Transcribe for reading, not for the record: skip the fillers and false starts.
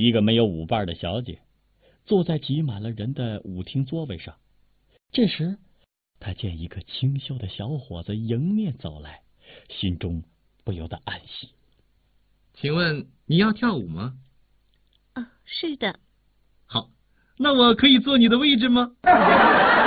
一个没有舞伴的小姐坐在挤满了人的舞厅座位上。这时，他见一个清秀的小伙子迎面走来，心中不由得暗喜。 请问你要跳舞吗？ 是的。 好，那我可以坐你的位置吗？